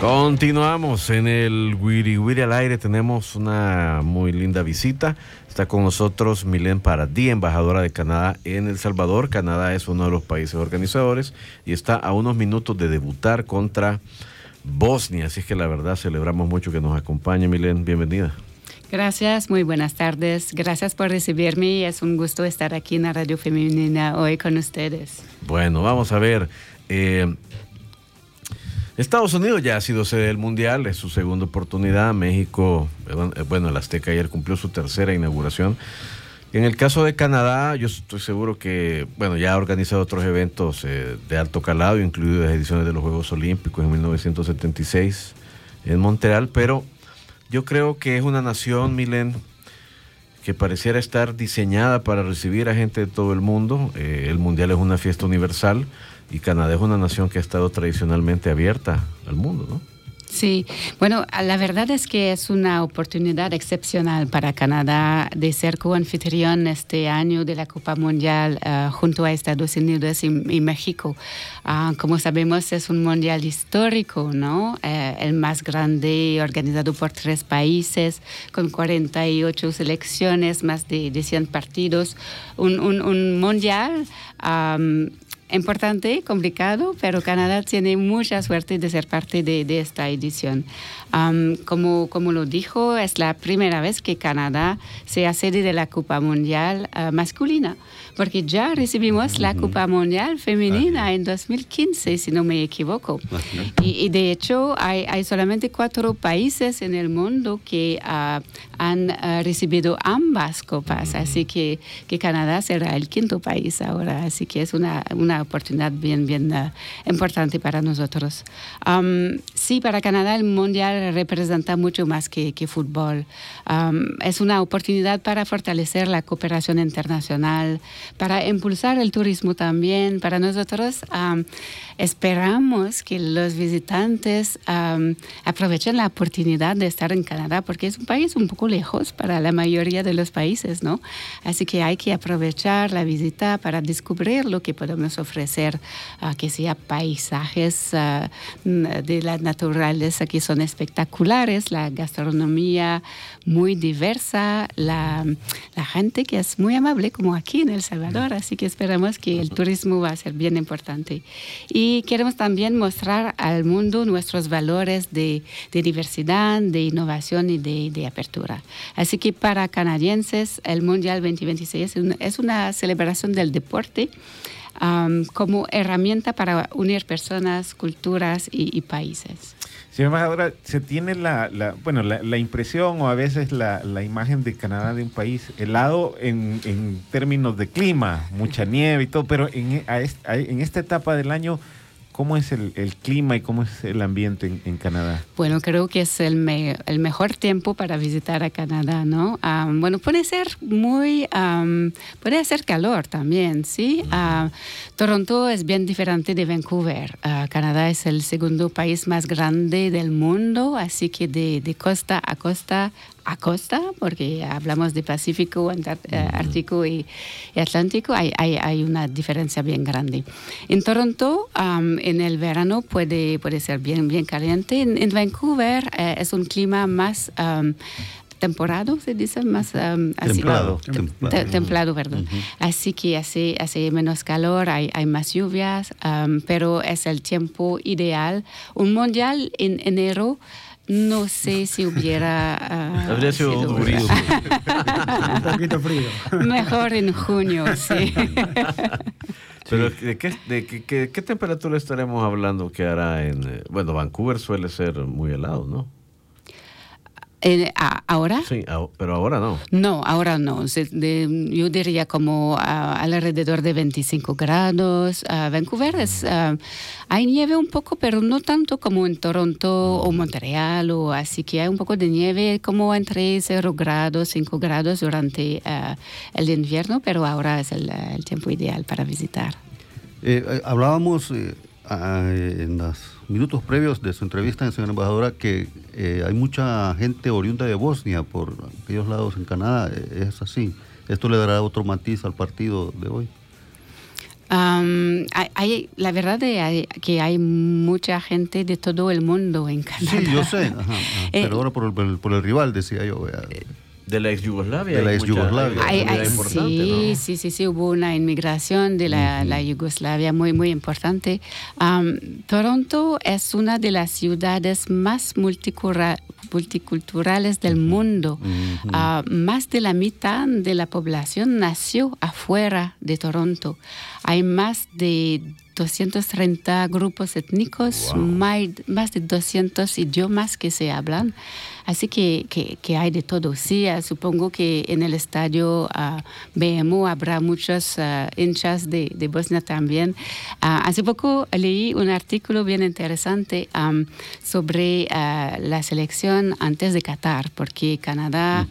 Continuamos en el Wiri Wiri al aire. Tenemos una muy linda visita. Está con nosotros Mylène Paradis, embajadora de Canadá en El Salvador. Canadá es uno de los países organizadores y está a unos minutos de debutar contra Bosnia. Así es que la verdad celebramos mucho que nos acompañe. Mylène, bienvenida. Gracias, muy buenas tardes. Gracias por recibirme. Es un gusto estar aquí en la Radio Femenina hoy con ustedes. Bueno, vamos a ver. Estados Unidos ya ha sido sede del Mundial, es su segunda oportunidad. México, bueno, el Azteca ayer cumplió su tercera inauguración. En el caso de Canadá, yo estoy seguro que, bueno, ya ha organizado otros eventos de alto calado, incluidas ediciones de los Juegos Olímpicos en 1976 en Montreal, pero yo creo que es una nación, Mylène, que pareciera estar diseñada para recibir a gente de todo el mundo. El Mundial es una fiesta universal. Y Canadá es una nación que ha estado tradicionalmente abierta al mundo, ¿no? Sí, bueno, la verdad es que es una oportunidad excepcional para Canadá de ser coanfitrión este año de la Copa Mundial junto a Estados Unidos y México. Como sabemos, es un mundial histórico, ¿no? El más grande, organizado por 3 países, con 48 selecciones, más de 100 partidos. Un mundial importante, complicado, pero Canadá tiene mucha suerte de ser parte de esta edición. Como lo dijo, es la primera vez que Canadá sea sede de la Copa Mundial masculina, porque ya recibimos la Copa Mundial femenina en 2015, si no me equivoco. Y de hecho, hay solamente 4 países en el mundo que han recibido ambas copas, así que Canadá será el 5º país ahora, así que es una oportunidad bien importante para nosotros. Sí, para Canadá el Mundial representa mucho más que fútbol. Es una oportunidad para fortalecer la cooperación internacional, para impulsar el turismo también. Para nosotros esperamos que los visitantes aprovechen la oportunidad de estar en Canadá, porque es un país un poco lejos para la mayoría de los países, ¿no? Así que hay que aprovechar la visita para descubrir lo que podemos ofrecer, que sea paisajes de la naturaleza que son espectaculares, la gastronomía muy diversa, la gente que es muy amable como aquí en El Salvador, así que esperamos que el turismo va a ser bien importante. Y queremos también mostrar al mundo nuestros valores de diversidad, de innovación y de apertura. Así que para canadienses el Mundial 2026 es una celebración del deporte como herramienta para unir personas, culturas y países. Sí, embajadora, se tiene la impresión o a veces la imagen de Canadá de un país helado en términos de clima, mucha nieve y todo, pero en esta etapa del año, ¿cómo es el clima y cómo es el ambiente en Canadá? Bueno, creo que es el mejor tiempo para visitar a Canadá, ¿no? Bueno, puede ser puede hacer calor también, ¿sí? Toronto es bien diferente de Vancouver. Canadá es el segundo país más grande del mundo, así que de costa a costa, porque hablamos de Pacífico, Ártico y Atlántico, hay una diferencia bien grande. En Toronto, en el verano puede ser bien caliente. En Vancouver es un clima más templado, se dice, más templado. Templado, perdón. Así que hace menos calor, hay más lluvias, pero es el tiempo ideal. Un mundial en enero, no sé si hubiera habría sido duro. Un poquito frío. Mejor en junio, sí. Pero ¿de qué temperatura estaremos hablando que hará en... Bueno, Vancouver suele ser muy helado, ¿no? ¿Ahora? Sí, pero ahora no. No, ahora no. Yo diría como alrededor de 25 grados. Vancouver hay nieve un poco, pero no tanto como en Toronto o Montreal, así que hay un poco de nieve como entre 0 grados, 5 grados durante el invierno, pero ahora es el tiempo ideal para visitar. Hablábamos en los minutos previos de su entrevista, señora embajadora, que hay mucha gente oriunda de Bosnia por aquellos lados en Canadá. ¿Es así? ¿Esto le dará otro matiz al partido de hoy? La verdad es que hay mucha gente de todo el mundo en Canadá. Sí, yo sé, pero ahora por el rival, decía yo. De la ex Yugoslavia. De la ex Yugoslavia. Sí, hubo una inmigración de la Yugoslavia muy, muy importante. Toronto es una de las ciudades más multiculturales del mundo. Más de la mitad de la población nació afuera de Toronto. Hay más de 230 grupos étnicos, más de 200 idiomas que se hablan. Así que hay de todo. Sí, supongo que en el estadio BMO habrá muchos hinchas de Bosnia también. Hace poco leí un artículo bien interesante sobre la selección antes de Qatar, porque Canadá,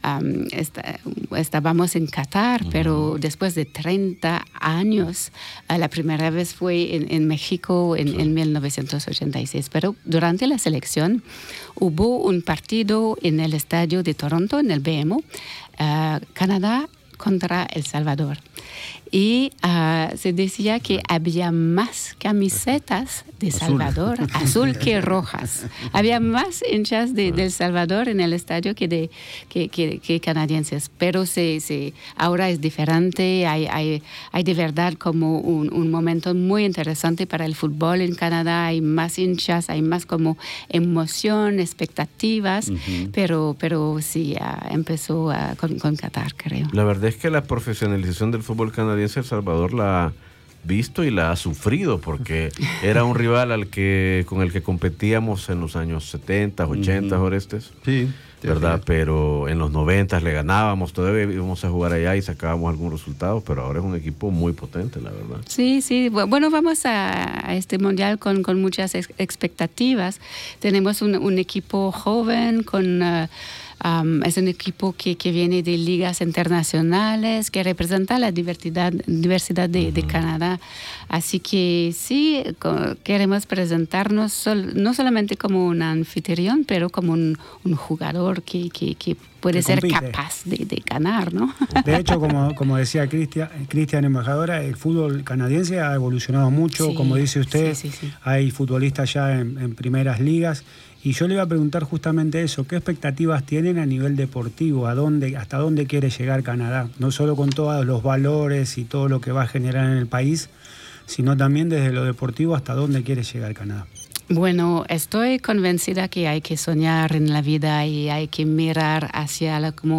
estábamos en Qatar, pero después de 30 años, la primera vez fue en México en 1986. Pero durante la selección hubo un partido en el estadio de Toronto, en el BMO, Canadá contra El Salvador. Y se decía que había más camisetas de Salvador, azul que rojas. Había más hinchas de El Salvador en el estadio que canadienses. Pero ahora es diferente. Hay de verdad como un momento muy interesante para el fútbol en Canadá. Hay más hinchas, hay más como emoción, expectativas. Pero sí, empezó con Qatar, creo. La verdad es que la profesionalización del fútbol canadiense, El Salvador la ha visto y la ha sufrido, porque era un rival con el que competíamos en los años 70, 80, Orestes. Sí. ¿Verdad? Pero en los 90 le ganábamos, todavía íbamos a jugar allá y sacábamos algún resultado, pero ahora es un equipo muy potente, la verdad. Sí. Bueno, vamos a este mundial con muchas expectativas. Tenemos un equipo joven es un equipo que viene de ligas internacionales, que representa la diversidad de Canadá. Así que sí, queremos presentarnos no solamente como un anfitrión, pero como un jugador que puede ser capaz de ganar, ¿no? De hecho, como decía Cristian, embajadora, el fútbol canadiense ha evolucionado mucho. Sí, como dice usted, sí. Hay futbolistas ya en primeras ligas. Y yo le iba a preguntar justamente eso, ¿qué expectativas tienen a nivel deportivo? ¿Hasta dónde quiere llegar Canadá? No solo con todos los valores y todo lo que va a generar en el país, sino también desde lo deportivo, ¿hasta dónde quiere llegar Canadá? Bueno, estoy convencida que hay que soñar en la vida y hay que mirar hacia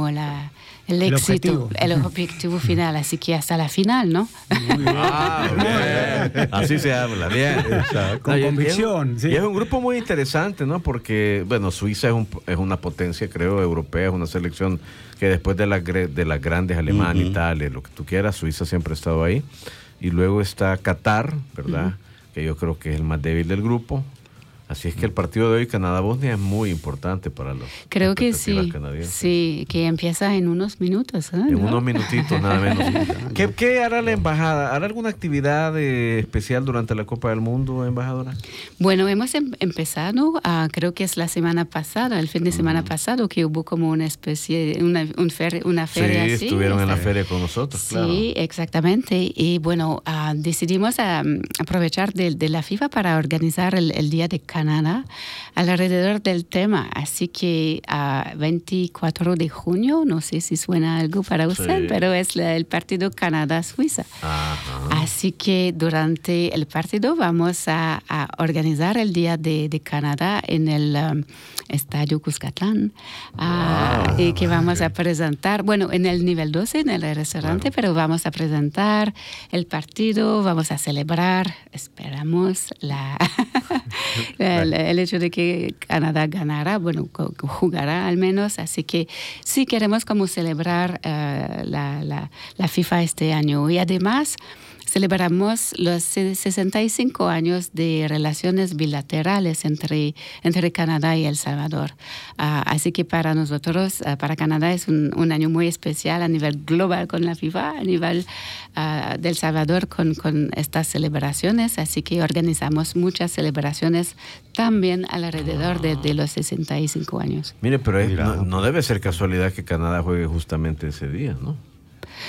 el éxito, el objetivo final, así que hasta la final, ¿no? Muy bien. Bien. Así se habla, bien. Con convicción. Y es un grupo muy interesante, ¿no? Porque, bueno, Suiza es una potencia, creo, europea, es una selección que después de las grandes, Alemania, Italia, lo que tú quieras, Suiza siempre ha estado ahí. Y luego está Qatar, ¿verdad? Que yo creo que es el más débil del grupo. Así es que el partido de hoy, Canadá-Bosnia, es muy importante para los creo que sí, canadienses. Sí, que empieza en unos minutos. En unos minutitos, nada menos. ¿Qué hará la embajada? ¿Hará alguna actividad especial durante la Copa del Mundo, embajadora? Bueno, hemos empezado, creo que es la semana pasada, el fin de semana pasado, que hubo como una especie, una feria así. Sí, estuvieron en la feria con nosotros, claro. Sí, exactamente. Y bueno, decidimos aprovechar de la FIFA para organizar el Día de Canadá alrededor del tema. Así que 24 de junio, no sé si suena algo para usted, pero es el partido Canadá-Suiza. Así que durante el partido vamos a organizar el Día de Canadá en el Estadio Cuscatlán. Y que vamos a presentar, bueno, en el nivel 12, en el restaurante, pero vamos a presentar el partido, vamos a celebrar, esperamos el hecho de que Canadá ganará, bueno, jugará al menos, así que sí queremos como celebrar la FIFA este año. Y además celebramos los 65 años de relaciones bilaterales entre Canadá y El Salvador. Así que para nosotros, para Canadá es un año muy especial a nivel global con la FIFA, a nivel del Salvador con estas celebraciones. Así que organizamos muchas celebraciones también alrededor de los 65 años. Mire, pero no debe ser casualidad que Canadá juegue justamente ese día, ¿no?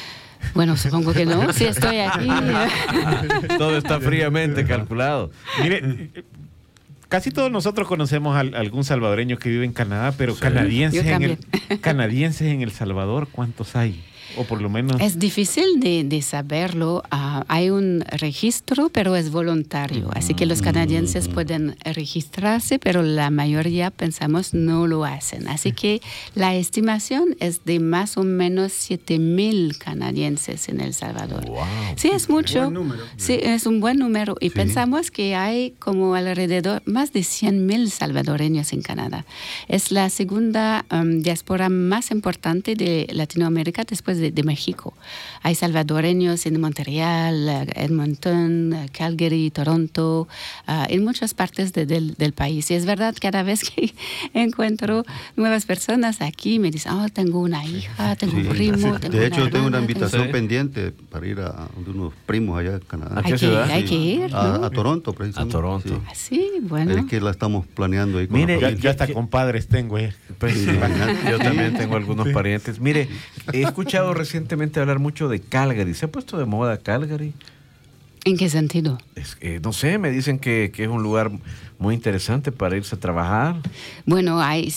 Bueno, supongo que no, si estoy aquí. Todo está fríamente calculado. Mire, casi todos nosotros conocemos a algún salvadoreño que vive en Canadá, pero Sí. canadienses en El Salvador, ¿cuántos hay? O por lo menos... Es difícil de saberlo. Hay un registro, pero es voluntario. Así que los canadienses pueden registrarse, pero la mayoría, pensamos, no lo hacen. Así que la estimación es de más o menos 7,000 canadienses en El Salvador. Wow. Sí, es mucho. Buen número. Sí, es un buen número. Y Sí. pensamos que hay como alrededor más de 100,000 salvadoreños en Canadá. Es la segunda diáspora más importante de Latinoamérica después de México. Hay salvadoreños en Montreal, Edmonton, Calgary, Toronto, en muchas partes del país. Y es verdad, cada vez que encuentro nuevas personas aquí, me dicen, tengo una hija, tengo un primo, tengo De hecho, una tengo una hermana, invitación Sí. pendiente para ir a de unos primos allá en Canadá. ¿A qué ciudad? Hay que ir, ¿no? A Toronto, precisamente. A Toronto. Sí. Sí, bueno. Es que la estamos planeando ahí con Mire, la Ya, familia. ya hasta compadres tengo, Pues, Sí, sí, imagínate. yo también tengo algunos parientes. Mire, he escuchado recientemente hablar mucho de Calgary. ¿Se ha puesto de moda Calgary? ¿En qué sentido? No sé, me dicen que es un lugar muy interesante para irse a trabajar. Bueno,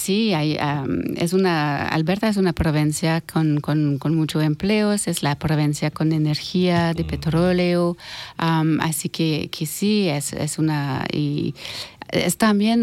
Alberta es una provincia con muchos empleos, es la provincia con energía de petróleo, así que sí, es una... Es también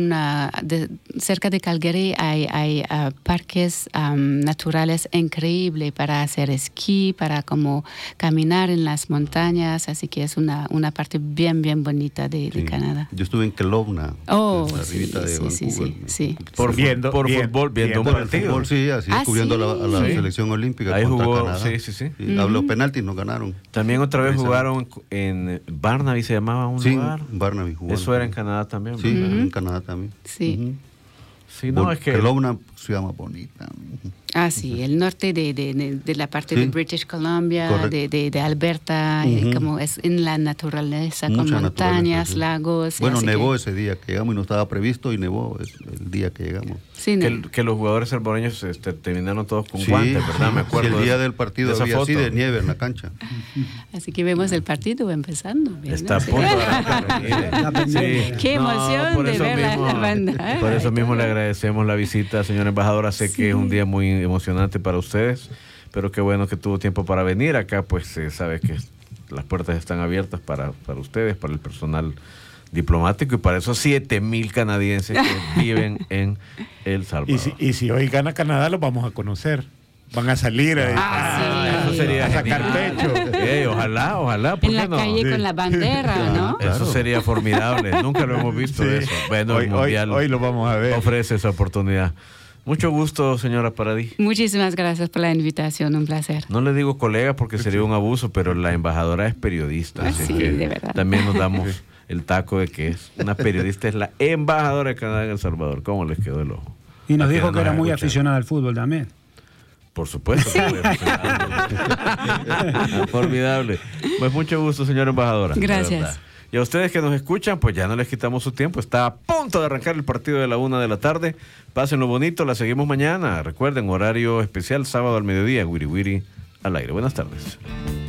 cerca de Calgary hay parques naturales increíbles para hacer esquí, para como caminar en las montañas, así que es una parte bien, bien bonita de Sí. Canadá. Yo estuve en Kelowna, Oh, en la ribita de Vancouver. sí. Por fútbol, viendo un Por el partido. fútbol, sí, así cubriendo a la Sí. selección olímpica Ahí contra jugó, Canadá. sí. A los penaltis nos ganaron. También otra vez Esa. jugaron en Barnaby, se llamaba un Sí, lugar. Barnaby jugó. Eso era en Canadá también. Sí, ¿verdad? en Canadá también. Sí. Ujú. Sí, no, es que... Kelowna, ciudad más bonita. Sí, el norte de la parte Sí. de British Columbia, Correcto. de Alberta, Ujú. como es en la naturaleza, con Mucha montañas, naturaleza, sí. lagos. Bueno, así nevó que- ese día que llegamos y no estaba previsto y nevó el día que llegamos. Sí, que los jugadores salvadoreños terminaron todos con Sí, guantes, ¿verdad? sí. Me acuerdo. Sí, el día de- del partido de esa había así foto. de nieve en la cancha. así que vemos el partido empezando. bien, Está a ¿no? Sí. punto de arrancar. Está pendiente. Qué emoción por de eso ver la banda. Por eso mismo le agradecemos la visita, señora embajadora. Sé que es un día muy emocionante para ustedes, pero qué bueno que tuvo tiempo para venir. Acá pues se sabe que las puertas están abiertas para ustedes, para el personal diplomático y para esos 7,000 canadienses que viven en El Salvador. Y si hoy gana Canadá, los vamos a conocer. Van a salir sí. Eso sería a sacar genial. pecho. Ojalá, ¿por En qué la no? calle Sí. con la bandera, ¿no? Eso sería formidable. Nunca lo hemos visto Sí. eso. Bueno, el Mundial hoy lo vamos a ver. ofrece esa oportunidad. Mucho gusto, señora Paradí. Muchísimas gracias por la invitación, un placer. No le digo colega porque sería un abuso, pero la embajadora es periodista. Así Sí, que de verdad. también nos damos el taco de que es una periodista, es la embajadora de Canadá en El Salvador. ¿Cómo les quedó el ojo? Y nos A dijo quienes que era nos muy escuchan. aficionada al fútbol también. Por supuesto. Que muy formidable. Pues mucho gusto, señora embajadora. de Gracias. verdad. Y a ustedes que nos escuchan, pues ya no les quitamos su tiempo. Está a punto de arrancar el partido de la 1 de la tarde. Pásenlo bonito, la seguimos mañana. Recuerden, horario especial, sábado al mediodía, Wiri Wiri al aire. Buenas tardes.